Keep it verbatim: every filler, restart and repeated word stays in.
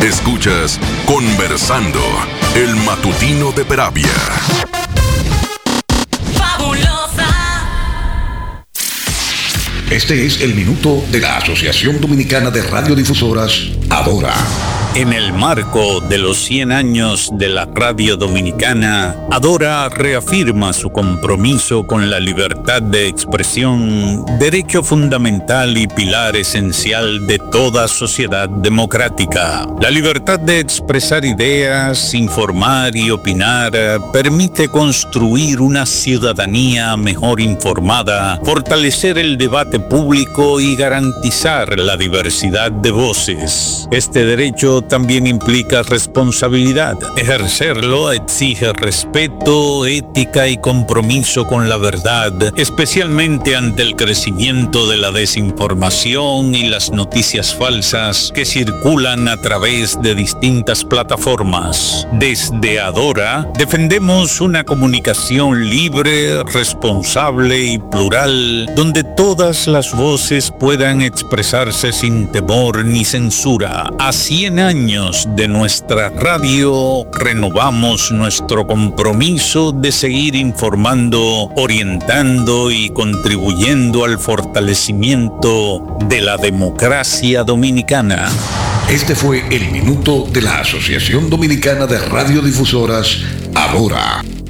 Escuchas Conversando, el matutino de Peravia. Fabulosa. Este es el minuto de la Asociación Dominicana de Radiodifusoras, Adora. En el marco de los cien años de la radio dominicana, Adora reafirma su compromiso con la libertad de expresión, derecho fundamental y pilar esencial de toda sociedad democrática. La libertad de expresar ideas, informar y opinar permite construir una ciudadanía mejor informada, fortalecer el debate público y garantizar la diversidad de voces. Este derecho también implica responsabilidad. Ejercerlo exige respeto, ética y compromiso con la verdad, especialmente ante el crecimiento de la desinformación y las noticias falsas que circulan a través de distintas plataformas. Desde Adora, defendemos una comunicación libre, responsable y plural, donde todas las voces puedan expresarse sin temor ni censura. A cien años de nuestra radio, renovamos nuestro compromiso de seguir informando, orientando y contribuyendo al fortalecimiento de la democracia dominicana. Este fue el minuto de la Asociación Dominicana de Radiodifusoras, Adora.